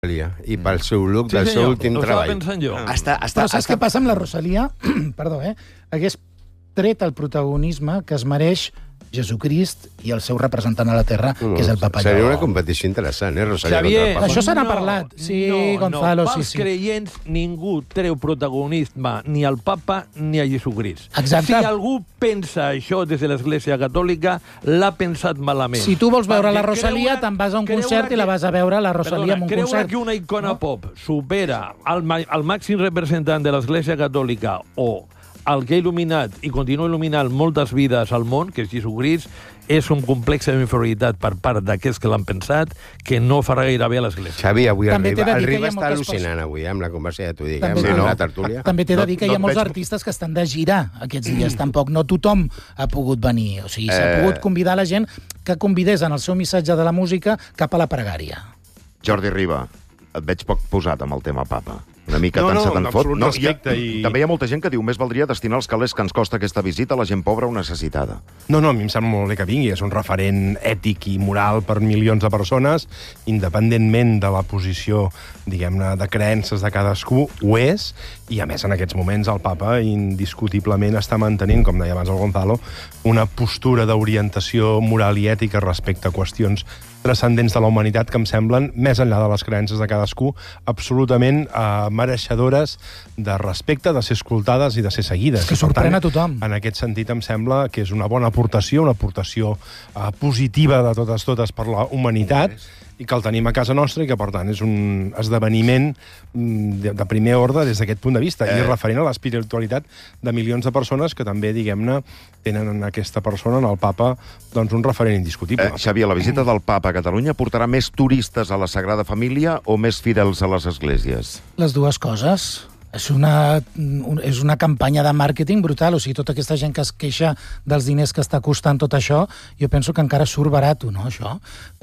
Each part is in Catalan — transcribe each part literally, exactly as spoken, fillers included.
i pel seu look Sí, del seu senyor, últim ho estava treball. pensant jo. Està, està, Però saps està... què passa amb la Rosalia? Perdó, eh? Hagués tret el protagonisme que es mereix Jesucrist i el seu representant a la Terra, No, que és el Papa Seria una Lleó. competició interessant, eh, Rosalia Xavier, contra el Papa. Això se n'ha parlat. Sí, no, Gonzalo, no. sí, Pels sí. creients ningú treu protagonisme ni al Papa ni a Jesucrist. Exacte. Si algú pensa això des de l'Església Catòlica, l'ha pensat malament. Si tu vols veure la Perquè Rosalia, creure- te'n vas a un creure concert i la que- vas a veure, la Rosalia, en un creure concert. que una icona pop supera al, ma- al màxim representant de l'Església Catòlica o el que ha il·luminat i continua il·luminant moltes vides al món, que és Jesucrist, és un complex d'inferioritat per part d'aquests que l'han pensat, que no farà gaire bé a l'Església. Xavi, avui el També t'he Riba, de el dir que Riba hi ha està moltes al·lucinant avui, eh, amb la conversa, ja t'ho dic, eh, També amb t'he- la tertúlia. També t'he de dir que No- hi ha no molts et veig- artistes que estan de gira aquests dies. Tampoc no tothom ha pogut venir. O sigui, s'ha Eh. pogut convidar la gent que convidés en el seu missatge de la música cap a la pregària. Jordi Riba, et veig poc posat amb el tema papa. Una mica No, tant no, se te'n amb fot. absolut respecte hi ha, i- També hi ha molta gent que diu més valdria destinar els calés que ens costa aquesta visita a la gent pobra o necessitada. No, no, a mi em sembla molt bé que vingui. És un referent ètic i moral per milions de persones, independentment de la posició, diguem-ne, de creences de cadascú, ho és, i a més en aquests moments el papa indiscutiblement està mantenint, com deia abans el Gonzalo, una postura d'orientació moral i ètica respecte a qüestions transcendents de la humanitat que em semblen, més enllà de les creences de cadascú, absolutament eh, mereixedores de respecte, de ser escoltades i de ser seguides. Que I, per sorprèn tant, a tothom. En aquest sentit, em sembla que és una bona aportació, una aportació eh, positiva de totes totes per la humanitat, i que el tenim a casa nostra i que, per tant, és un esdeveniment mm, de, de primer ordre des d'aquest punt de vista, eh. i referent a l'espiritualitat de milions de persones que també, diguem-ne, tenen en aquesta persona, en el papa, doncs un referent indiscutible. Eh, Xavier, la visita del papa a Catalunya portarà més turistes a la Sagrada Família o més fidels a les esglésies? Les dues coses. És una, un- és una campanya de màrqueting brutal. O sigui, tota aquesta gent que es queixa dels diners que està costant tot això, jo penso que encara surt barat, no, això?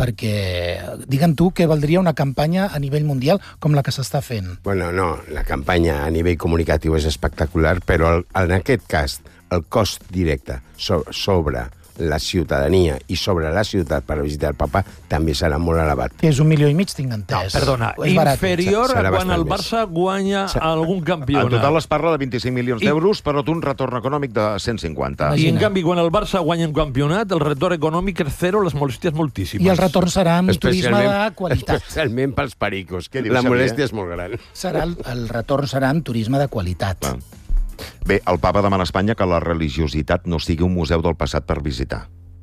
Perquè, digue'm tu, què valdria una campanya a nivell mundial com la que s'està fent? Bueno, no, la campanya a nivell comunicatiu és espectacular, però el, en aquest cas el cost directe so, sobre la ciutadania i sobre la ciutat per visitar el papa també serà molt elevat. Que és un milió i mig, tinc No, entès. perdona, O és barat? inferior Serà a quan el bastant Barça guanya algun En campionat. total es parla de vint-i-cinc milions I- d'euros, però té un retorn econòmic de cent cinquanta. I, en Imagina. canvi, quan el Barça guanya un campionat, el retorn econòmic és zero, les molèsties moltíssimes. I el retorn serà amb turisme de Especialment- qualitat. Especialment pels pericos. Què dius, La Xavier? molèstia és molt gran. Serà el, el retorn serà amb turisme de qualitat. Clar. Bé, el papa demana a Espanya que la religiositat no sigui un museu del passat per visitar.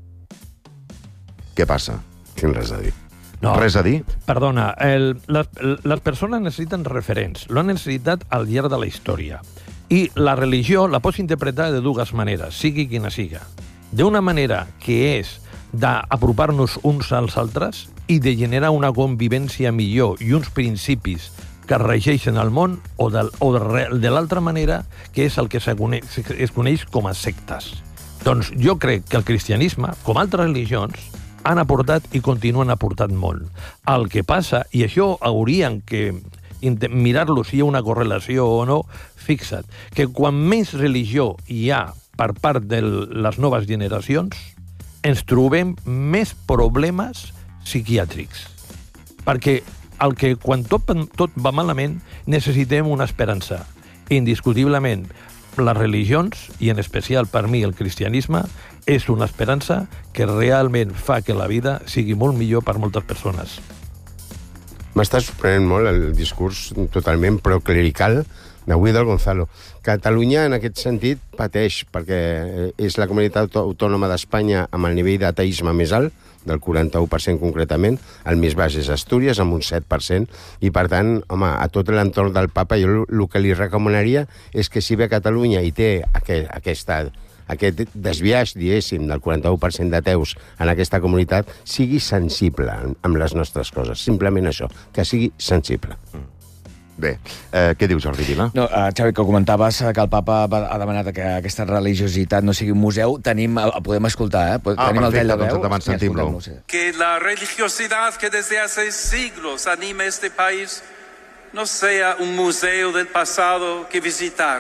Què passa? Tinc res a dir. No. Res a dir? Perdona, el, les, les persones necessiten referents. Lo han necessitat al llarg de la història. I la religió la pots interpretar de dues maneres, sigui quina siga. D'una manera que és d'apropar-nos uns als altres i de generar una convivència millor i uns principis que regeixen el món, o de, o de, re- de l'altra manera, que és el que se coneix, es coneix com a sectes. Doncs jo crec que el cristianisme, com altres religions, han aportat i continuen aportant molt. El que passa, i això haurien que inte- mirar-lo si hi ha una correlació o no, fixa't, que quan menys religió hi ha per part de les noves generacions, ens trobem més problemes psiquiàtrics. Perquè el que, quan tot, tot va malament, necessitem una esperança. Indiscutiblement, les religions, i en especial per mi el cristianisme, és una esperança que realment fa que la vida sigui molt millor per moltes persones. M'està sorprenent molt el discurs totalment proclerical d'avui del Gonzalo. Catalunya, en aquest sentit, pateix, perquè és la comunitat autò- autònoma d'Espanya amb el nivell d'ateisme més alt, del quaranta-u per cent concretament, el més baix és Astúries, amb un set per cent, i per tant, home, a tot l'entorn del papa, jo el que li recomanaria és que si ve a Catalunya i té aquest, aquesta, aquest desviaix, diguéssim, del quaranta-u per cent d'ateus en aquesta comunitat, sigui sensible amb les nostres coses. Simplement això, que sigui sensible. Bé, eh, què diu Jordi Vila? No, uh, Xavi, que comentaves que el papa va- ha demanat que aquesta religiositat no sigui un museu. Tenim, uh, podem escoltar, eh? Pod- Ah, Tenim el perfecte, tall de doncs veu. endavant, Sí, sentim-lo. escoltem-lo, sí. Que la religiosidad que desde hace siglos anima este país no sea un museo del pasado que visitar,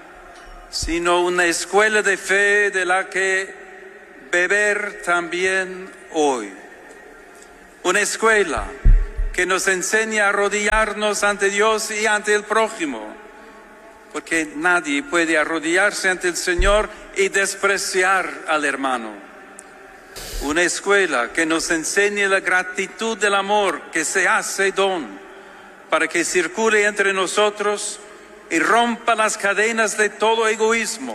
sino una escuela de fe de la que beber también hoy. Una escuela que nos enseña a arrodillarnos ante Dios y ante el prójimo, porque nadie puede arrodillarse ante el Señor y despreciar al hermano. Una escuela que nos enseñe la gratitud del amor que se hace don para que circule entre nosotros y rompa las cadenas de todo egoísmo.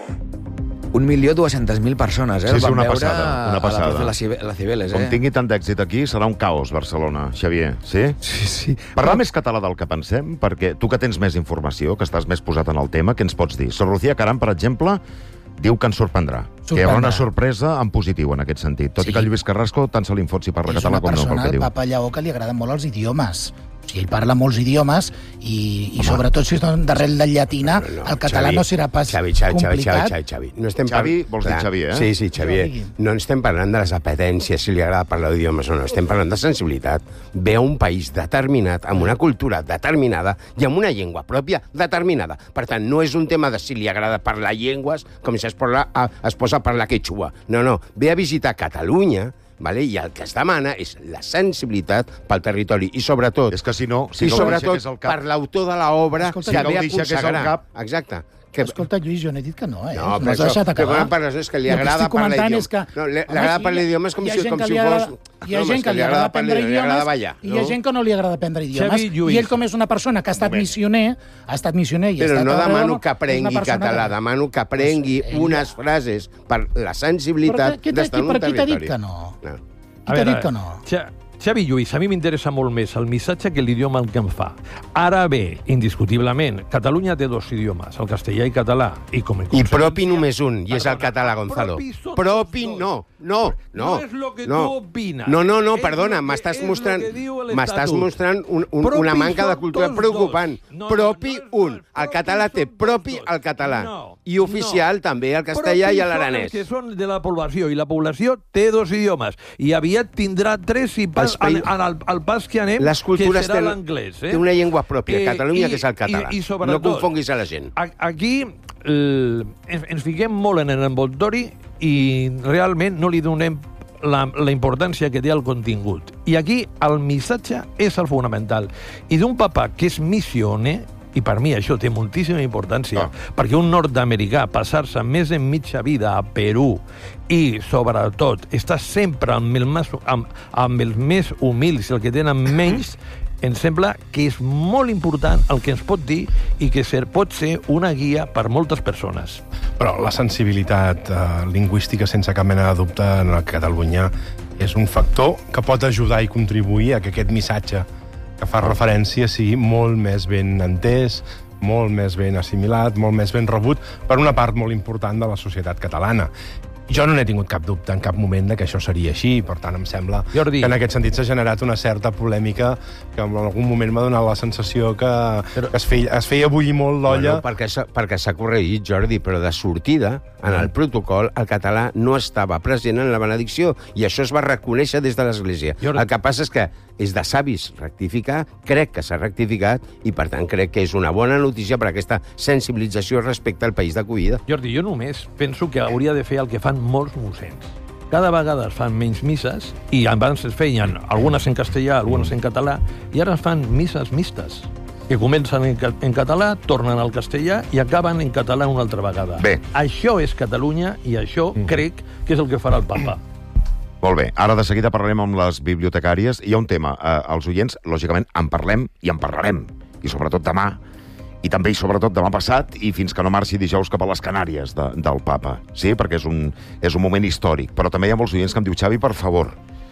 Un milió dues-centes mil persones, eh? Sí, sí, Van una veure passada, una passada. a la plaça de la Cibe- la Cibeles, eh? Com tingui tant d'èxit aquí, serà un caos, Barcelona, Xavier, sí? Sí, sí. Parlar més català del que pensem, perquè tu que tens més informació, que estàs més posat en el tema, què ens pots dir? Sor Lucía Caram, per exemple, diu que ens sorprendrà. Que hi haurà una sorpresa en positiu, en aquest sentit. Tot Sí. i que el Lluís Carrasco tant se li en fot si parla És català una com no, pel persona, que el diu. Papa Lleó, que li agraden molt els idiomes. O sigui, ell parla molts idiomes i, i sobretot si són d'arrel del llatina, el català Xavi, no serà pas Xavi, Xavi, complicat. Xavi, Xavi, Xavi. No estem Xavi, par- vols dir Clar, Xavier, eh? Sí, sí, Xavier. Sí. No estem parlant de les apetències, si li agrada parlar d'idiomes o no. Estem parlant de sensibilitat. Ve a un país determinat, amb una cultura determinada i amb una llengua pròpia determinada. Per tant, no és un tema de si li agrada parlar llengües com si es, parla, a, es posa a parlar quechua. No, no. Ve a visitar Catalunya, vale? I el que es demana és la sensibilitat pel territori i sobretot... És que si no, si I no sobretot deixa que és el cap... per l'autor de l'obra Escolta, que si no ve ho a deixa que és el consagrar. cap- Exacte. Que... Escolta, Lluís, jo no he dit que no, eh? No, No però has això, deixat però acabar. quan parles és que li Jo el que agrada estic parlar comentant idiomes. és que... No, li, li Home, agrada sí, parlar idiomes com hi ha si, gent com que si li fos... agrada- Hi ha No, gent és que li agrada aprendre li agrada idiomes ballar. i hi ha gent que no li agrada aprendre idiomes. Xavi Lluís. I ell, com és una persona que ha estat missioner, ha estat missioner i ha Però estat no arreu, demano que és una aprengui persona català, que- demano que aprengui Pues ella- unes frases per la Però sensibilitat què- què t'ha- d'estar en un per qui t'ha dit territori. que no? No. Qui t'ha dit que no? Xa- Xavi Lluís, a mi m'interessa molt més el missatge que l'idioma el que em fa. Ara bé, indiscutiblement, Catalunya té dos idiomes, el castellà i català. I, com a I conseqüència- propi només un, i és el Perdona, català, Gonzalo. propis són Propi tots no, dos. no, no. No és lo que no. tu opines. No, no, no, És perdona, lo que- m'estàs és lo mostrant, que diu m'estàs l'Estatut. mostrant un, un, Propis una manca de són cultura tots preocupant. dos. No, propi no, no, un, no, el català propis té són propi tots dos. el català. No, I oficial no. també el castellà i Propis l'aranès. són els que són de la població, i la població té dos idiomes. I aviat tindrà tres i pas, Els paï- en, en el, el pas que anem, Les cultures que serà tenen l'anglès. Eh? té una llengua pròpia, Eh, Catalunya, i- que és el català. I, i sobretot, no confonguis a la gent. a- Aquí eh, ens, ens fiquem molt en l'envoltori i realment no li donem la, la importància que té el contingut. I aquí el missatge és el fonamental. I d'un papa que és missioner, i per mi això té moltíssima importància, Ah. perquè un nord-americà passar-se més en mitja vida a Perú i, sobretot, estar sempre amb, el més, amb, amb els més humils, el que tenen menys, em sembla que és molt important el que ens pot dir i que ser, pot ser una guia per moltes persones. Però la sensibilitat eh, lingüística, sense cap mena de dubte, en el Catalunya és un factor que pot ajudar i contribuir a que aquest missatge que fa referència sigui molt més ben entès, molt més ben assimilat, molt més ben rebut per una part molt important de la societat catalana. Jo no n'he tingut cap dubte en cap moment de que això seria així, per tant, em sembla Jordi. que en aquest sentit s'ha generat una certa polèmica que en algun moment m'ha donat la sensació que, Però- que es, feia, es feia bullir molt l'olla. Bueno, perquè s'ha perquè s'ha corregit, Jordi, però de sortida, en el protocol, el català no estava present en la benedicció, i això es va reconèixer des de l'Església. Jordi. El que passa és que és de savis rectificar, crec que s'ha rectificat, i per tant crec que és una bona notícia per aquesta sensibilització respecte al país d'acollida. Jordi, jo només penso que hauria de fer el que fan molts mossens. Cada vegada es fan menys misses, i abans es feien algunes en castellà, algunes en català, i ara es fan misses mixtes, que comencen en, ca- en català, tornen al castellà i acaben en català una altra vegada. Bé. Això és Catalunya i això mm. crec que és el que farà el papa. Molt bé, ara de seguida parlarem amb les bibliotecàries. Hi ha un tema, eh, els oients, lògicament, en parlem i en parlarem, i sobretot demà, i també i sobretot demà passat, i fins que no marxi dijous cap a les Canàries de, del papa, sí? Perquè és un, és un moment històric. Però també hi ha molts oients que em diu, Xavi, per favor,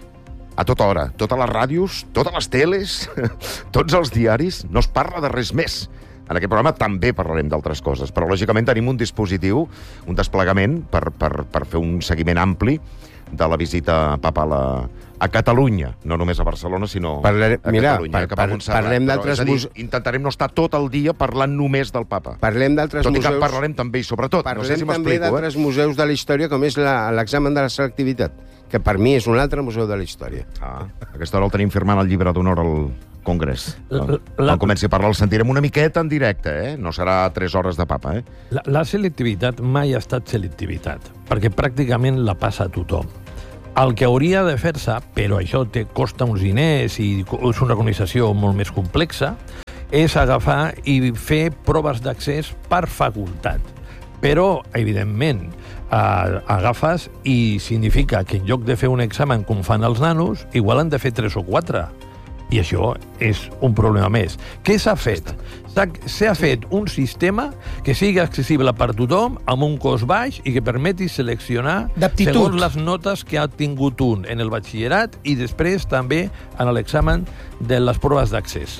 a tota hora, totes les ràdios, totes les teles, tots els diaris, no es parla de res més. En aquest programa també parlarem d'altres coses, però lògicament tenim un dispositiu, un desplegament per, per, per fer un seguiment ampli de la visita papal a, a Catalunya, no només a Barcelona, sinó Parlaré- a mira, Catalunya, par- cap a par- Montserrat. parlem Però, d'altres és a dir, muse- intentarem no estar tot el dia parlant només del papa. Parlem d'altres Tot i museus... que parlarem també i sobretot. Parlem no sé si també m'explico, eh? d'altres museus de la història, com és la- l'examen de la selectivitat, que per mi és un altre museu de la història. Ah, a aquesta hora el tenim firmant el llibre d'honor al Congrés. La- Quan la- comenci a parlar el sentirem una miqueta en directe, eh? No serà tres hores de papa, eh? La, la selectivitat mai ha estat selectivitat, perquè pràcticament la passa a tothom. El que hauria de fer-se, però això te costa uns diners i és una organització molt més complexa, és agafar i fer proves d'accés per facultat. Però, evidentment, eh, agafes i significa que en lloc de fer un examen com fan els nanos, igual han de fer tres o quatre. I això és un problema més. Què s'ha fet? S'ha fet un sistema que sigui accessible per tothom, amb un cost baix i que permeti seleccionar segons les notes que ha tingut un en el batxillerat i després també en l'examen de les proves d'accés.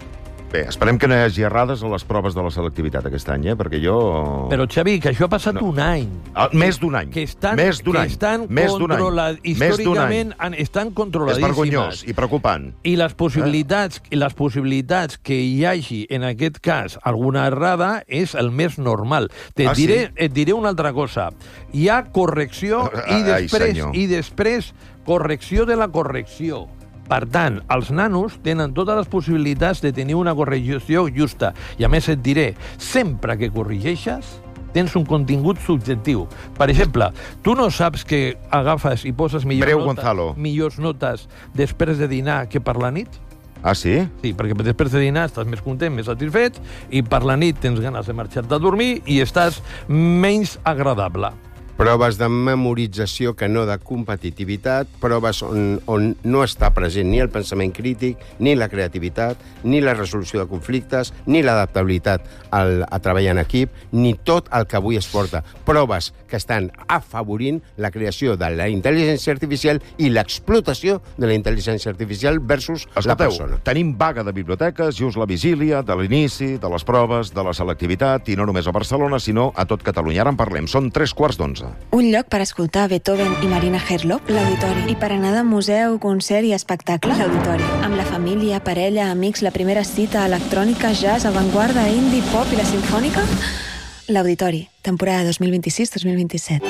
Bé, esperem que no hi hagi errades a les proves de la selectivitat aquest any, eh? Perquè jo... Però, Xavi, que això ha passat no. un any. Ah, més d'un any. Que estan, més d'un any. Que estan més controlad... Històricament estan controladíssimes. És vergonyós i preocupant. I les possibilitats, eh? i les possibilitats que hi hagi, en aquest cas, alguna errada, és el més normal. Te ah, diré, sí? Et diré una altra cosa. Hi ha correcció i després, Ai, i després correcció de la correcció. Per tant, els nanos tenen totes les possibilitats de tenir una correcció justa. I a més et diré, sempre que corregeixes, tens un contingut subjectiu. Per exemple, tu no saps que agafes i poses millors, Breu, notes, Gonzalo. millors notes després de dinar que per la nit? Ah, sí? Sí, perquè després de dinar estàs més content, més satisfet, i per la nit tens ganes de marxar-te a dormir i estàs menys agradable. Proves de memorització que no de competitivitat, proves on, on no està present ni el pensament crític, ni la creativitat, ni la resolució de conflictes, ni l'adaptabilitat al, a treballar en equip, ni tot el que avui es porta. Proves que estan afavorint la creació de la intel·ligència artificial i l'explotació de la intel·ligència artificial versus Escolteu, la persona. Tenim vaga de biblioteques, just la vigília de l'inici, de les proves, de la selectivitat, i no només a Barcelona, sinó a tot Catalunya. Ara en parlem. Són tres quarts d'onze. Un lloc per escoltar Beethoven i Marina Herlop, l'Auditori. I per anar de museu, concert i espectacle, l'Auditori. Amb la família, parella, amics, la primera cita, electrònica, jazz, avantguarda, indie, pop i la simfònica, l'Auditori. Temporada dos mil vint-i-sis dos mil vint-i-set.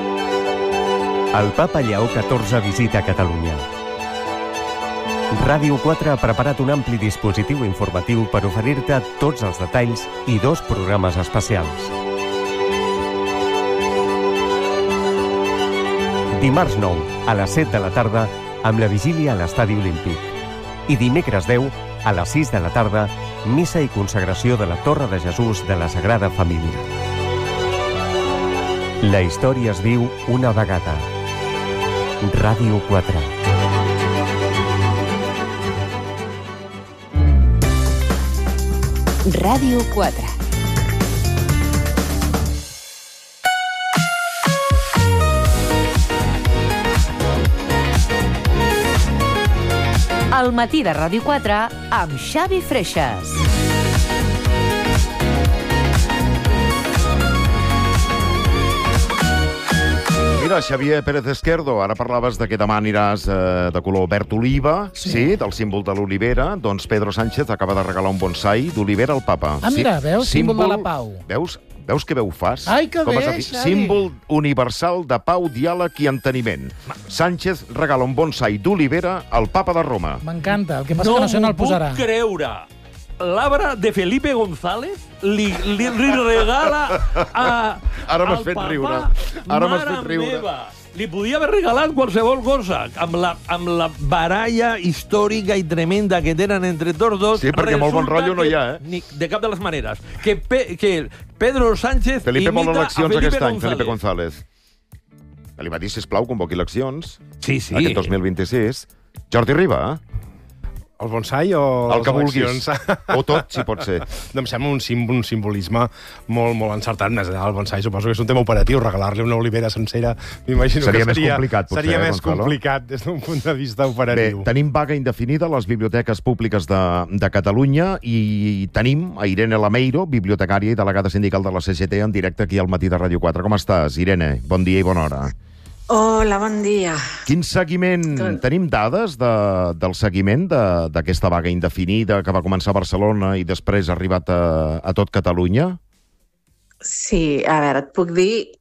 El Papa Lleó catorze visita Catalunya. Ràdio quatre ha preparat un ampli dispositiu informatiu per oferir-te tots els detalls i dos programes especials. Dimarts nou, a les set de la tarda, amb la vigília a l'Estadi Olímpic. I dimecres deu, a les sis de la tarda, missa i consagració de la Torre de Jesús de la Sagrada Família. La història es viu una vegada. Ràdio quatre. Ràdio quatre. El matí de Ràdio quatre amb Xavi Freixas. Mira, Xavier Pérez Esquerdo, ara parlaves de que demà aniràs eh, de color verd oliva, sí. sí, del símbol de l'olivera. Doncs Pedro Sánchez acaba de regalar un bonsai d'olivera al papa. Ah, mira, veus? Símbol, símbol de la pau. Veus? Veus que bé ho fas? Ai, que Com bé, Xavi. Xavi. Símbol universal de pau, diàleg i enteniment. Sánchez regala un bonsai d'olivera al papa de Roma. M'encanta, el que passa no que no sé on el posarà. No puc creure. L'arbre de Felipe González li, li, li regala a, Ara m'has al fet papa. riure. Ara m'has fet riure. Meva. Li podia haver regalat qualsevol cosa. Amb la, amb la baralla històrica i tremenda que tenen entre tots dos... Sí, perquè molt bon rotllo no hi ha, eh? Ni, de cap de les maneres. Que, pe, que Pedro Sánchez Felipe imita vol eleccions a Felipe aquest any, González. Felipe González. Li va dir, sisplau, convoqui eleccions. Sí, sí. Aquest dos mil vint-i-sis. Jordi Riba, eh? El bonsai o el les que vulguis. eleccions? O tot, si pot ser. No, em sembla un, sim, un simbolisme molt, molt encertat. Més enllà del bonsai, suposo que és un tema operatiu. Regalar-li una olivera sencera, m'imagino seria que més seria, complicat, potser, seria eh, més Gonzalo? complicat des d'un punt de vista Bé, operatiu. tenim vaga indefinida a les biblioteques públiques de, de Catalunya i tenim a Irene Lameiro, bibliotecària i delegada sindical de la C G T, en directe aquí al matí de Ràdio quatre. Com estàs, Irene? Bon dia i bona hora. Hola, bon dia. Quin seguiment? Tot. Tenim dades de, del seguiment d'aquesta vaga indefinida que va començar a Barcelona i després ha arribat a, a tot Catalunya? Sí, a veure, et puc dir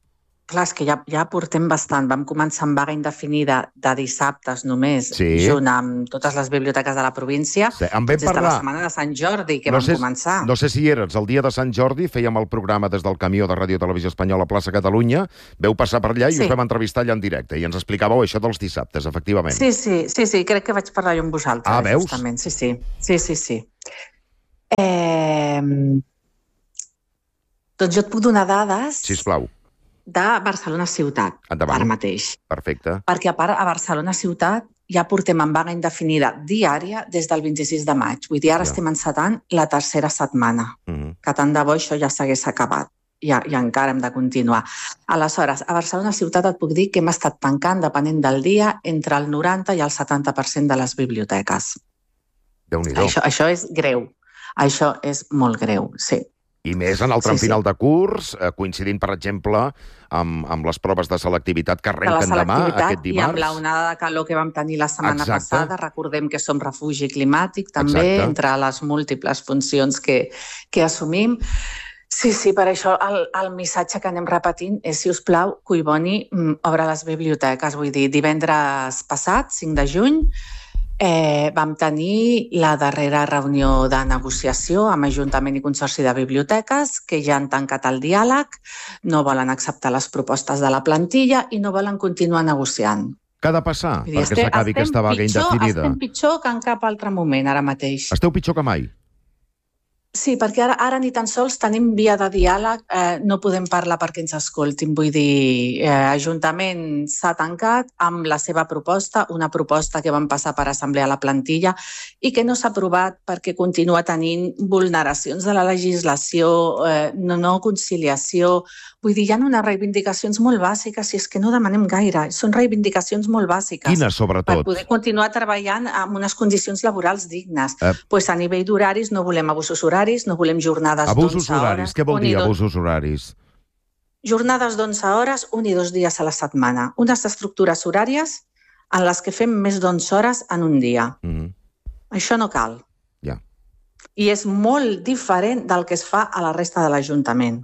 Clar, és que ja, ja portem bastant. Vam començar amb vaga indefinida de dissabtes només, Sí. junt amb totes les biblioteques de la província, Sí, en vam des de la parlar. setmana de Sant Jordi, que No vam sé, començar. no sé si hi eres, el dia de Sant Jordi fèiem el programa des del camió de Ràdio Televisió Espanyola a Plaça Catalunya, veu passar per allà i Sí. us vam entrevistar allà en directe, i ens explicàveu això dels dissabtes, efectivament. Sí, sí, sí, sí, crec que vaig parlar jo amb vosaltres. Ah, veus? Justament. Sí, sí, sí, sí, sí. Eh... Doncs jo et puc donar dades Sisplau, de Barcelona ciutat, endavant. ara mateix. Perfecte. Perquè a part, a Barcelona ciutat ja portem en vaga indefinida diària des del vint-i-sis de maig. Vull dir, ara Ja. estem encetant la tercera setmana, Mhm. que tant de bo això ja s'hagués acabat. I, i encara hem de continuar. Aleshores, a Barcelona ciutat et puc dir que hem estat tancant, depenent del dia, entre el noranta i el setanta per cent de les biblioteques. Déu-n'hi-do. Això, això és greu. Això és molt greu, sí. I més en el tram Sí, sí. final de curs, eh, coincidint, per exemple, amb, amb les proves de selectivitat que De la arrenquen demà, selectivitat aquest i amb dimarts. l'onada de calor que vam tenir la setmana Exacte. passada. Recordem que som refugi climàtic, també, Exacte. entre les múltiples funcions que, que assumim. Sí, sí, per això el, el missatge que anem repetint és, si us plau, Collboni mm, obre les biblioteques. Vull dir, divendres passat, cinc de juny, eh, vam tenir la darrera reunió de negociació amb Ajuntament i Consorci de Biblioteques, que ja han tancat el diàleg, no volen acceptar les propostes de la plantilla i no volen continuar negociant. Què ha de passar Vull dir, perquè s'acabi estem aquesta vaga pitjor, indefinida? Estem pitjor que en cap altre moment, ara mateix. Esteu pitjor que mai. Sí, perquè ara, ara ni tan sols tenim via de diàleg, eh, no podem parlar perquè ens escoltin. Vull dir, eh, Ajuntament s'ha tancat amb la seva proposta, una proposta que van passar per assemblea a la plantilla i que no s'ha aprovat perquè continua tenint vulneracions de la legislació, eh, no, no conciliació. Vull dir, hi ha unes reivindicacions molt bàsiques, i és que no demanem gaire, són reivindicacions molt bàsiques. Quines, Per sobretot? poder continuar treballant amb unes condicions laborals dignes. Eh. Pues a nivell d'horaris no volem abusos horaris, no volem jornades Abusos d'onze horaris. hores. Què vol un i dir, dos- abusos horaris? Jornades d'onze hores, un i dos dies a la setmana. Unes estructures horàries en les que fem més d'onze hores en un dia. Mhm. Això no cal. Ja. I és molt diferent del que es fa a la resta de l'Ajuntament.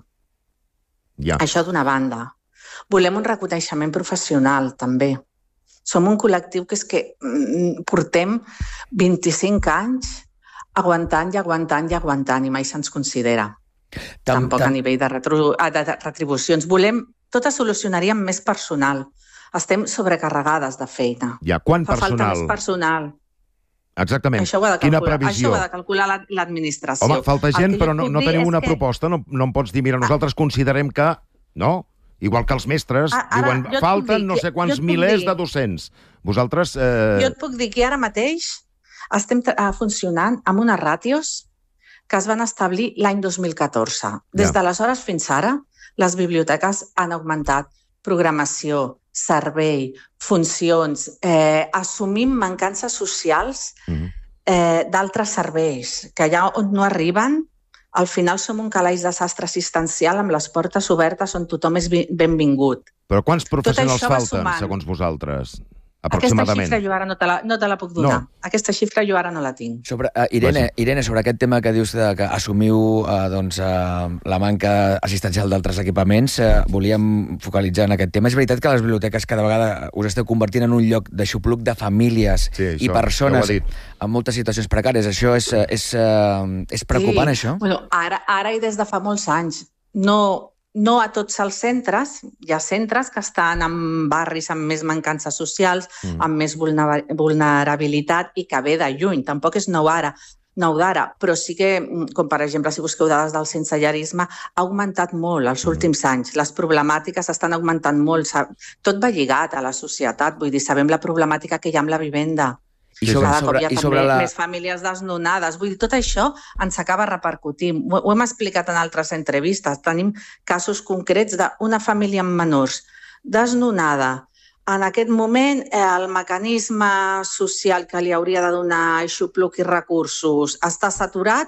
Ja. Això d'una banda. Volem un reconeixement professional, també. Som un col·lectiu que és que mm, portem vint-i-cinc anys aguantant i aguantant i aguantant i mai se'ns considera. Tam- Tampoc tam- a nivell de, retru, ah, de, de retribucions. Volem, tot es solucionaria amb més personal. Estem sobrecarregades de feina. Ja. Quan Fa falta personal? més personal. Exactament. Això ho ha de Quina calcular, previsió? això ho ha de calcular la- l'administració. Home, falta El gent, que jo però no, puc no dir teniu és una que- proposta, no, no em pots dir, mira, nosaltres considerem que... No? Igual que els mestres Ah, ara, diuen, jo et puc falten dir no que- sé jo quants et puc milers dir- de docents. Vosaltres... Eh... Jo et puc dir que ara mateix estem eh, funcionant amb unes ràtios que es van establir l'any dos mil catorze. Des Ja. d'aleshores fins ara, les biblioteques han augmentat programació, servei, funcions, eh, assumim mancances socials Mhm. eh, d'altres serveis, que allà on no arriben, al final som un calaix de sastre assistencial amb les portes obertes on tothom és bi- benvingut. Però quants professionals això va falten, sumant. segons vosaltres? Aquesta Aproximadament. xifra jo ara no te la, no te la puc donar. No. Aquesta xifra jo ara no la tinc. Sobre, uh, Irene, Vaja. Irene, sobre aquest tema que dius de que assumiu uh, doncs, uh, la manca assistencial d'altres equipaments, uh, volíem focalitzar en aquest tema. És veritat que les biblioteques cada vegada us esteu convertint en un lloc d'aixopluc de famílies Sí, això, i persones ja ho ha dit. amb moltes situacions precàries. Això és, uh, és, uh, és preocupant, sí. això? Bueno, ara, ara i des de fa molts anys. No, no a tots els centres. Hi ha centres que estan en barris amb més mancances socials, Mm. amb més vulnera- vulnerabilitat i que ve de lluny. Tampoc és nou ara. nou d'ara, però sí que, com per exemple, si busqueu dades del sensellarisme, ha augmentat molt els últims anys. Les problemàtiques estan augmentant molt. Sa- Tot va lligat a la societat, vull dir, sabem la problemàtica que hi ha amb la vivenda. I sobre, Cada cop sobre, hi ha i també sobre la... més famílies desnonades. Vull dir, tot això ens acaba repercutint. Ho, ho hem explicat en altres entrevistes. Tenim casos concrets d'una família amb menors desnonada. En aquest moment, eh, el mecanisme social que li hauria de donar aixopluc i recursos està saturat.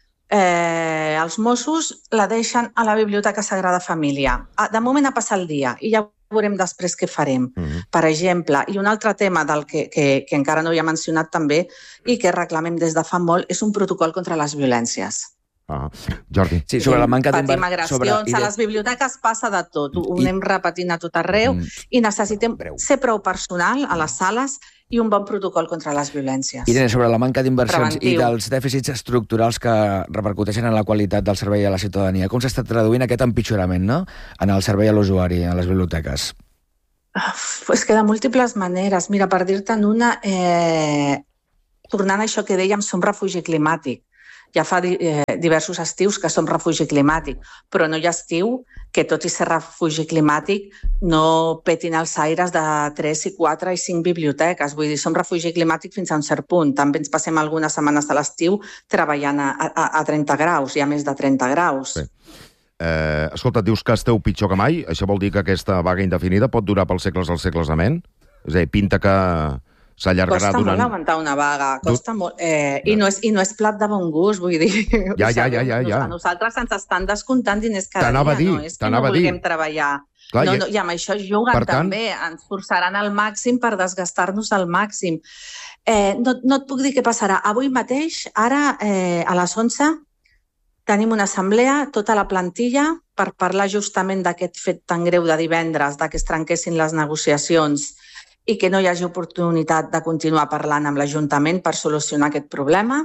Eh, els Mossos la deixen a la Biblioteca Sagrada Família. Ah, De moment ha passat el dia i ja veurem després què farem. Mhm. Per exemple, i un altre tema del que, que, que encara no hi ha mencionat també i que reclamem des de fa molt és un protocol contra les violències. Ah, Jordi. Sí, sobre la manca Patim d'inversió... agressions, a les biblioteques passa de tot, ho anem repetint a tot arreu i necessitem ser prou personal a les sales i un bon protocol contra les violències. Irene, sobre la manca d'inversions i Preventiu. dels dèficits estructurals que repercuteixen en la qualitat del servei a la ciutadania, com s'està traduint aquest empitjorament, no?, en el servei a l'usuari, a les biblioteques? Pues que de múltiples maneres. Mira, per dir-te'n una, eh, tornant a això que dèiem, som refugi climàtic. Ja fa eh, diversos estius que som refugi climàtic, però no hi ha estiu que, tot i ser refugi climàtic, no petin els aires de tres i quatre i cinc biblioteques. Vull dir, som refugi climàtic fins a un cert punt. També ens passem algunes setmanes de l'estiu treballant a, a, a trenta graus, hi ha més de trenta graus. Sí. Eh, escolta, dius que esteu pitjor que mai. Això vol dir que aquesta vaga indefinida pot durar pels segles dels segles amén? És a dir, pinta que s'allargarà costa durant... molt aguantar una vaga, costa du... molt, eh, i, no és, i no és plat de bon gust, vull dir. Ja, ja, ja, ja, ja. A nosaltres ens estan descomptant diners cada dia, dir, no és que no vulguem dir. treballar. Clar, no, i... no, I amb això juguen tant... també, ens forçaran al màxim per desgastar-nos al màxim. Eh, no, no et puc dir què passarà. Avui mateix, ara, eh, a les onze, tenim una assemblea, tota la plantilla, per parlar justament d'aquest fet tan greu de divendres, de que es trenquessin les negociacions i que no hi hagi oportunitat de continuar parlant amb l'Ajuntament per solucionar aquest problema.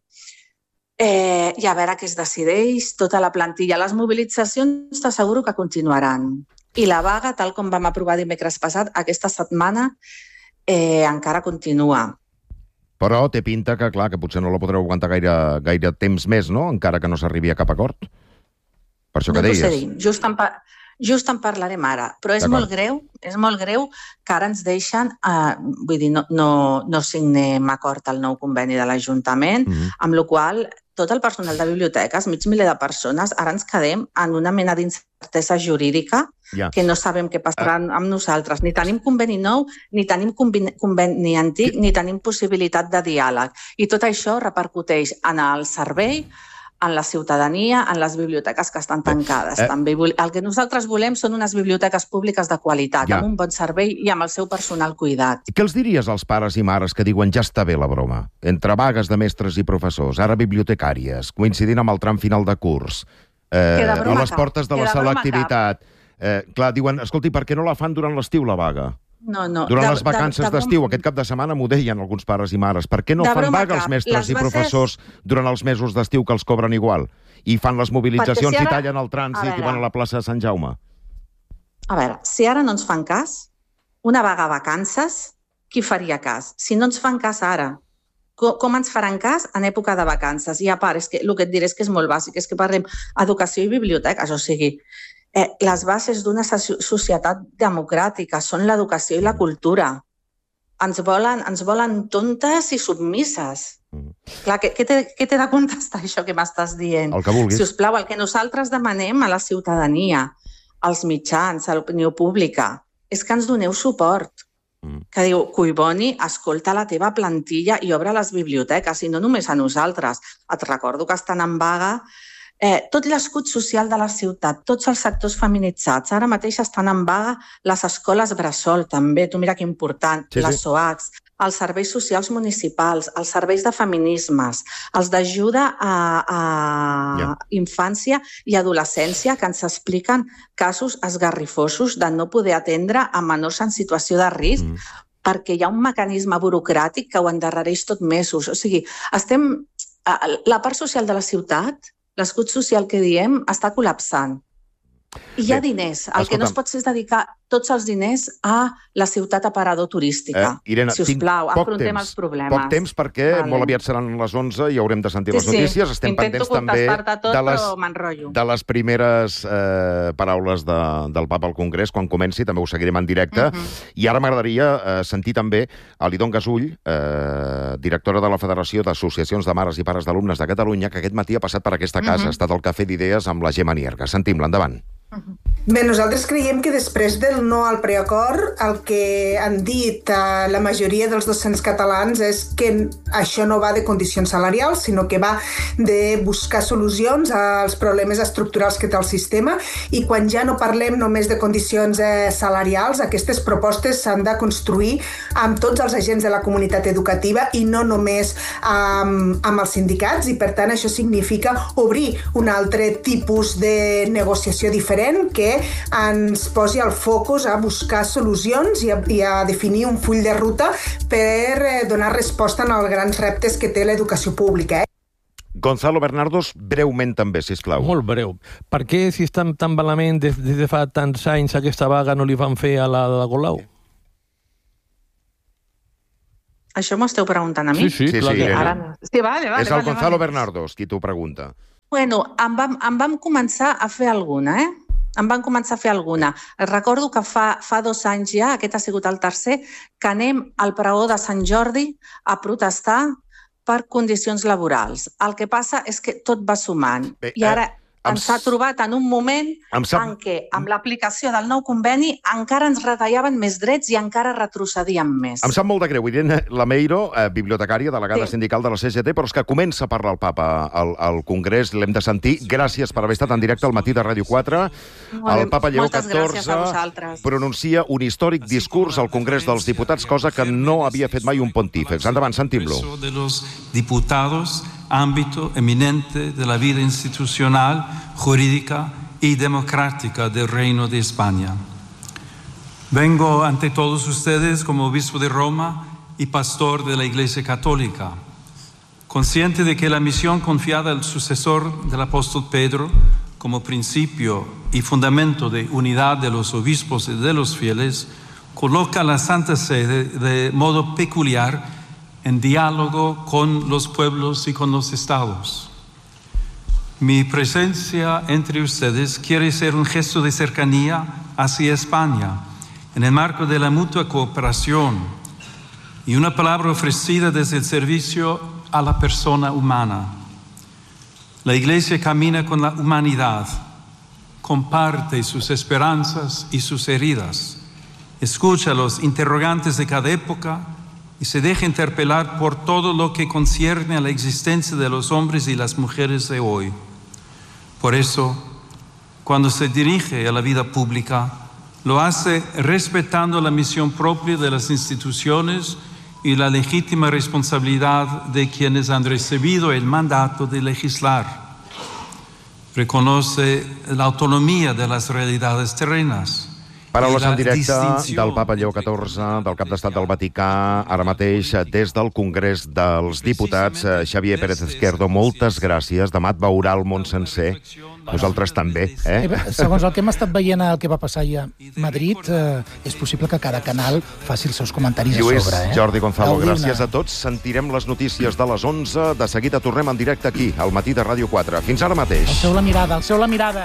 Eh, I a veure què es decideix, tota la plantilla. Les mobilitzacions t'asseguro que continuaran. I la vaga, tal com vam aprovar dimecres passat, aquesta setmana eh, encara continua. Però té pinta que, clar, que potser no la podreu aguantar gaire, gaire temps més, no?, encara que no s'arribi a cap acord. Per això que no deies. No t'ho sé dir, just en, pa just en parlarem ara, però és molt greu, és molt greu que ara ens deixen, eh, vull dir, no, no, no signem acord al nou conveni de l'Ajuntament, mm-hmm. amb la qual tot el personal de biblioteques, mig miler de persones, ara ens quedem en una mena d'incertesa jurídica ja. que no sabem què passarà uh. amb nosaltres. Ni tenim conveni nou, ni tenim conveni antic, ni tenim possibilitat de diàleg. I tot això repercuteix en el servei, en la ciutadania, en les biblioteques que estan tancades. Eh. També el que nosaltres volem són unes biblioteques públiques de qualitat, ja. amb un bon servei i amb el seu personal cuidat. Què els diries als pares i mares que diuen ja està bé la broma? Entre vagues de mestres i professors, ara bibliotecàries, coincidint amb el tram final de curs, eh, a les portes de la selectivitat... Eh, clar, diuen, escolti, per què no la fan durant l'estiu, la vaga? No, no. Durant de, les vacances d'estiu, aquest cap de setmana m'ho deien alguns pares i mares. Per què no de fan vaga cap. els mestres les i professors bases... durant els mesos d'estiu que els cobren igual? I fan les mobilitzacions si ara... i tallen el trànsit i van a la plaça de Sant Jaume? A veure, si ara no ens fan cas, una vaga a vacances, qui faria cas? Si no ens fan cas ara, com, com ens faran cas en època de vacances? I a part, és que, el que et diré és que és molt bàsic, és que parlem educació i biblioteques, o sigui... Eh, les bases d'una societat democràtica són l'educació i la cultura. Ens volen, ens volen tontes i submises. Mm. Clar, què, què t'he de contestar això que m'estàs dient? El que vulguis. Si us plau, el que nosaltres demanem a la ciutadania, als mitjans, a l'opinió pública, és que ens doneu suport. Mm. Que diu, Collboni, escolta la teva plantilla i obre les biblioteques, i no només a nosaltres. Et recordo que estan en vaga Eh, tot l'escut social de la ciutat, tots els sectors feminitzats. Ara mateix estan en vaga les escoles bressol, també, tu mira que important, sí, les sí. SOACs, els serveis socials municipals, els serveis de feminismes, els d'ajuda a, a yeah. infància i adolescència, que ens expliquen casos esgarrifosos de no poder atendre a menors en situació de risc, mm. perquè hi ha un mecanisme burocràtic que ho endarrereix tot mesos. O sigui, estem... La part social de la ciutat, l'escut social que diem, està col·lapsant. I hi ha Bé, diners. El escolta'm. que no es pot fer és dedicar tots els diners a la ciutat aparador turística. Eh, Irene, si us plau, afrontem temps, els problemes. Poc temps perquè vale. molt aviat seran les onze i haurem de sentir sí, les notícies. Sí. Estem Intento pendents també tot, de, les, però de les primeres eh, paraules de, del papa al Congrés, quan comenci, també ho seguirem en directe. Uh -huh. I ara m'agradaria eh, sentir també a l'Idon Gasull, eh, directora de la Federació d'Associacions de Mares i Pares d'Alumnes de Catalunya, que aquest matí ha passat per aquesta casa, uh -huh. ha estat al Cafè d'Idees amb la Gemma Nierga. Sentim-la, endavant. Uh-huh. Bé, nosaltres creiem que després del no al preacord, el que han dit eh, la majoria dels docents catalans és que això no va de condicions salarials, sinó que va de buscar solucions als problemes estructurals que té el sistema, i quan ja no parlem només de condicions eh, salarials, aquestes propostes s'han de construir amb tots els agents de la comunitat educativa i no només amb, amb els sindicats, i per tant això significa obrir un altre tipus de negociació diferent que ens posi el focus a buscar solucions i a, i a definir un full de ruta per donar resposta als grans reptes que té l'educació pública. Eh? Gonzalo Bernardos, breument també, sisplau. Molt breu. Per què, si estan tan malament des, des de fa tants anys, aquesta vaga no li van fer a la de Colau? Això m'ho esteu preguntant a mi? Sí, sí, sí, clar sí, que Ara no. Sí, vale, vale, és el vale, Gonzalo vale. Bernardos qui t'ho pregunta. Bueno, en vam, en vam començar a fer alguna, eh? En van començar a fer alguna. Recordo que fa, fa dos anys ja, aquest ha sigut el tercer, que anem al pregó de Sant Jordi a protestar per condicions laborals. El que passa és que tot va sumant. Bé, I ara eh, ens ha trobat en un moment sap... en què, amb l'aplicació del nou conveni, encara ens retallaven més drets i encara retrocedíem més. Em sap molt de greu, Irene Lameiro, eh, bibliotecària, delegada sí. sindical de la C G T, però és que comença a parlar el papa al, al Congrés, l'hem de sentir. Gràcies per haver estat en directe al matí de Ràdio quatre. El papa Lleó catorze pronuncia un històric discurs al Congrés dels Diputats, cosa que no havia fet mai un pontífex. Endavant, sentim-lo. De los diputados, ámbito eminente de la vida institucional, jurídica y democrática del Reino de España. Vengo ante todos ustedes como obispo de Roma y pastor de la Iglesia Católica, consciente de que la misión confiada al sucesor del apóstol Pedro, como principio y fundamento de unidad de los obispos y de los fieles, coloca a la Santa Sede de modo peculiar en diálogo con los pueblos y con los estados. Mi presencia entre ustedes quiere ser un gesto de cercanía hacia España, en el marco de la mutua cooperación y una palabra ofrecida desde el servicio a la persona humana. La Iglesia camina con la humanidad, comparte sus esperanzas y sus heridas, escucha los interrogantes de cada época y se deja interpelar por todo lo que concierne a la existencia de los hombres y las mujeres de hoy. Por eso, cuando se dirige a la vida pública, lo hace respetando la misión propia de las instituciones y la legítima responsabilidad de quienes han recibido el mandato de legislar. Reconoce la autonomía de las realidades terrenas. Paraules en directe del papa Lleó catorze, del cap d'estat del Vaticà, ara mateix des del Congrés dels Diputats. Xavier Pérez Izquierdo, moltes gràcies. Demà et veurà el món sencer. Nosaltres també, eh? eh segons el que hem estat veient, el que va passar ahir a Madrid, eh, és possible que cada canal faci els seus comentaris Lluís, a sobre. Eh? Jordi Gonzalo, Gaudina. gràcies a tots. Sentirem les notícies de les onze. De seguida tornem en directe aquí, al matí de Ràdio quatre. Fins ara mateix. Alceu la mirada, alceu la mirada.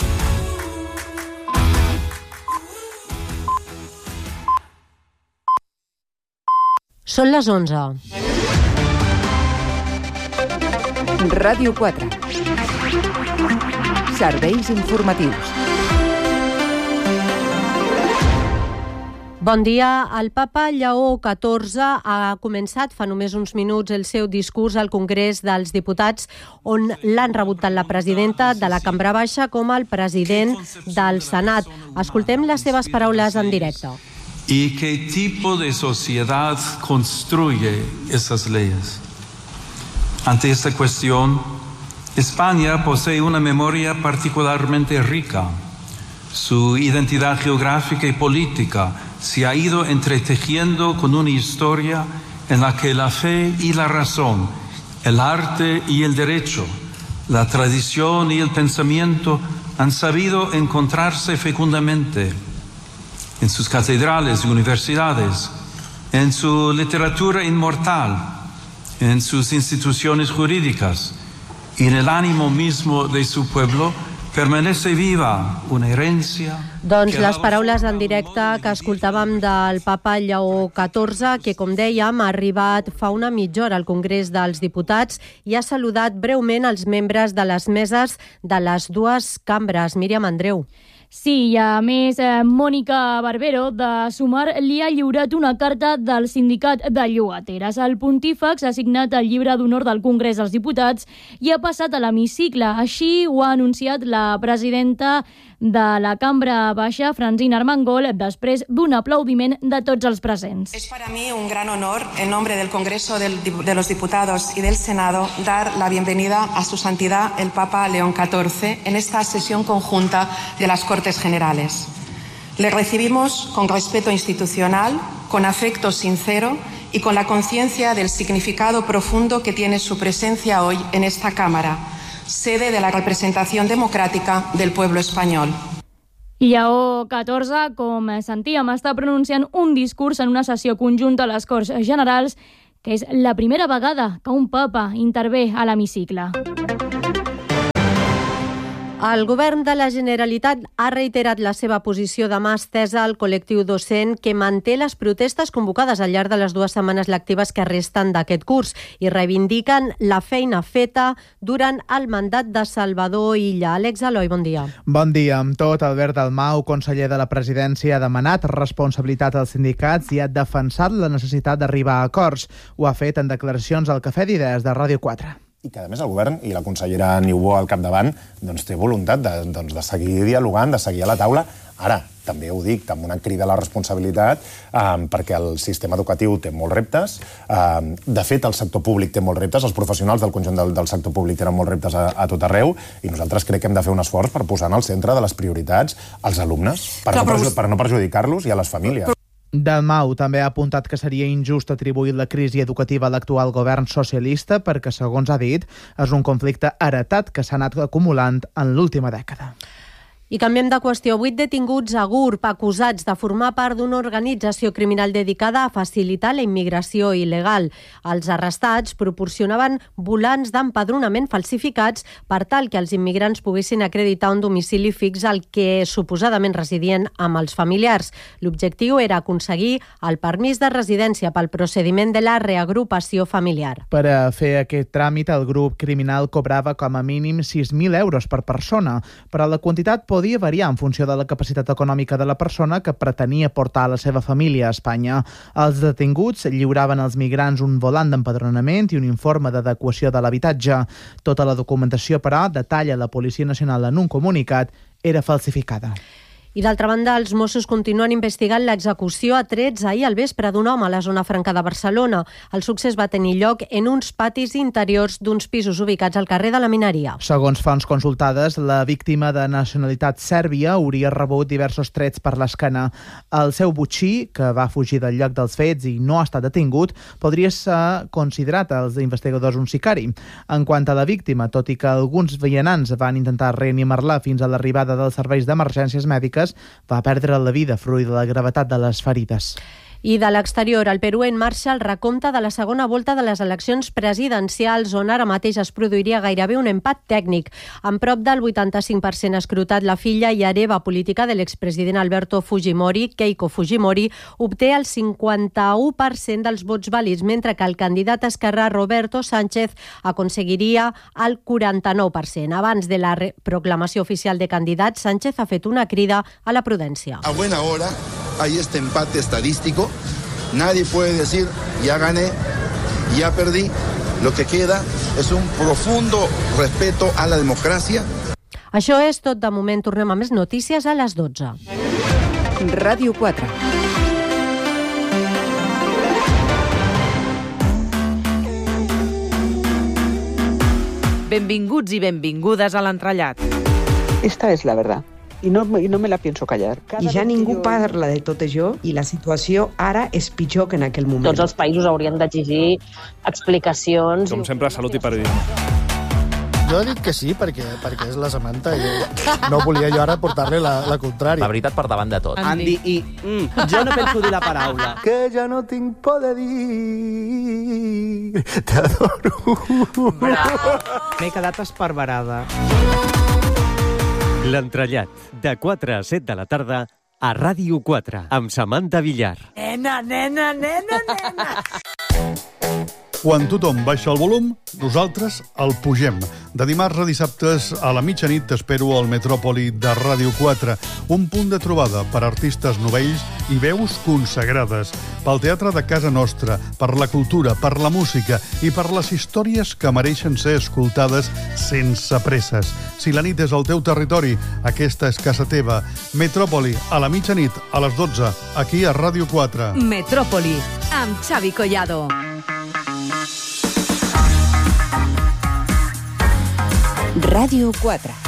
Són les onze. Ràdio quatre. Serveis informatius. Bon dia. El papa Lleó catorze ha començat fa només uns minuts el seu discurs al Congrés dels Diputats, on l'han rebut tant la presidenta de la Cambra Baixa com el president del Senat. Escoltem les seves paraules en directe. ¿Y qué tipo de sociedad construye esas leyes? Ante esta cuestión, España posee una memoria particularmente rica. Su identidad geográfica y política se ha ido entretejiendo con una historia en la que la fe y la razón, el arte y el derecho, la tradición y el pensamiento han sabido encontrarse fecundamente. En sus catedrales y universidades, en su literatura inmortal, en sus instituciones jurídicas y en el ánimo mismo de su pueblo, permanece viva una herencia... Doncs les paraules en directe que escoltàvem del papa Lleó catorze, que, com dèiem, ha arribat fa una mitja hora al Congrés dels Diputats i ha saludat breument els membres de les meses de les dues cambres. Míriam Andreu. Sí, i a més, eh, Mònica Barbero, de Sumar, li ha lliurat una carta del sindicat de llogateres. El pontífex ha signat el llibre d'honor del Congrés dels Diputats i ha passat a l'hemicicle. Així ho ha anunciat la presidenta de la Cambra Baixa, Francina Armengol, després d'un aplaudiment de tots els presents. Es para mí un gran honor, en nombre del Congreso del, de los Diputados y del Senado, dar la bienvenida a su santidad el Papa León catorce en esta sesión conjunta de las Cortes Generales. Le recibimos con respeto institucional, con afecto sincero y con la conciencia del significado profundo que tiene su presencia hoy en esta Cámara, sede de la representación democrática del pueblo español. Lleó catorze, com sentíem, està pronunciant un discurs en una sessió conjunta a les Corts Generals, que és la primera vegada que un papa intervé a l'hemicicle. El govern de la Generalitat ha reiterat la seva posició de mà estesa al col·lectiu docent que manté les protestes convocades al llarg de les dues setmanes lectives que resten d'aquest curs i reivindiquen la feina feta durant el mandat de Salvador Illa. Àlex Eloi, bon dia. Bon dia. Amb tot, Albert Dalmau, conseller de la Presidència, ha demanat responsabilitat als sindicats i ha defensat la necessitat d'arribar a acords. Ho ha fet en declaracions al Cafè d'Idees de Ràdio quatre. I que, a més, el govern i la consellera Niubó al capdavant doncs, té voluntat de, doncs, de seguir dialogant, de seguir a la taula. Ara, també ho dic, amb una crida a la responsabilitat, eh, perquè el sistema educatiu té molts reptes. Eh, de fet, el sector públic té molts reptes, els professionals del conjunt del, del sector públic tenen molts reptes a, a tot arreu, i nosaltres crec que hem de fer un esforç per posar en el centre de les prioritats els alumnes, per, no, perju per no perjudicar-los i a les famílies. Dalmau també ha apuntat que seria injust atribuir la crisi educativa a l'actual govern socialista perquè, segons ha dit, és un conflicte heretat que s'ha anat acumulant en l'última dècada. I canviem de qüestió. Vuit detinguts a Gurb acusats de formar part d'una organització criminal dedicada a facilitar la immigració il·legal. Els arrestats proporcionaven volants d'empadronament falsificats per tal que els immigrants poguessin acreditar un domicili fix al que suposadament residien amb els familiars. L'objectiu era aconseguir el permís de residència pel procediment de la reagrupació familiar. Per a fer aquest tràmit, el grup criminal cobrava com a mínim sis mil euros per persona, però la quantitat podia variar en funció de la capacitat econòmica de la persona que pretenia portar la seva família a Espanya. Els detinguts lliuraven als migrants un volant d'empadronament i un informe d'adequació de l'habitatge. Tota la documentació, però, detalla la Policia Nacional en un comunicat, era falsificada. I d'altra banda, els Mossos continuen investigant l'execució a trets ahir al vespre d'un home a la zona franca de Barcelona. El succés va tenir lloc en uns patis interiors d'uns pisos ubicats al carrer de la Mineria. Segons fonts consultades, la víctima de nacionalitat sèrbia hauria rebut diversos trets per l'esquena. El seu botxí, que va fugir del lloc dels fets i no ha estat detingut, podria ser considerat als investigadors un sicari. En quant a la víctima, tot i que alguns vianants van intentar reanimar-la fins a l'arribada dels serveis d'emergències mèdiques, va perdre la vida fruit de la gravetat de les ferides. I de l'exterior, el Perú en marxa el recompte de la segona volta de les eleccions presidencials, on ara mateix es produiria gairebé un empat tècnic. Amb prop del vuitanta-cinc per cent escrutat, la filla i hereva política de l'expresident Alberto Fujimori, Keiko Fujimori, obté el cinquanta-u per cent dels vots vàlids, mentre que el candidat esquerrà Roberto Sánchez aconseguiria el quaranta-nou per cent. Abans de la proclamació oficial de candidat, Sánchez ha fet una crida a la prudència. A buena hora hay este empate estadístico. Nadie puede decir, ya gané, ya perdí. Lo que queda es un profundo respeto a la democràcia. Això és tot de moment. Tornem a més notícies a les dotze. Ràdio quatre. Benvinguts i benvingudes a l'entrellat. Esta es la verdad. I no, i no me la pienso callar. I ja ningú parla de tot això i la situació ara és pitjor que en aquell moment. Tots els països haurien d'exigir explicacions. Com sempre, salut i periodisme. Jo he dit que sí, perquè, perquè és la Samantha. I no volia jo ara portar-li la, la contrària. La veritat per davant de tot. Andy, i mm, jo no penso dir la paraula. Que ja no tinc por de dir. T'adoro. M'he quedat esparverada. L'entrellat, de quatre a set de la tarda, a Ràdio quatre, amb Samantha Villar. Nena, nena, nena, nena. Quan tothom baixa el volum, nosaltres el pugem. De dimarts a dissabtes a la mitjanit t'espero al Metròpoli de Ràdio quatre, un punt de trobada per artistes novells i veus consagrades, pel teatre de casa nostra, per la cultura, per la música i per les històries que mereixen ser escoltades sense presses. Si la nit és al teu territori, aquesta és casa teva. Metròpoli, a la mitjanit, a les dotze, aquí a Ràdio quatre. Metròpoli, amb Xavi Collado. Ràdio quatre.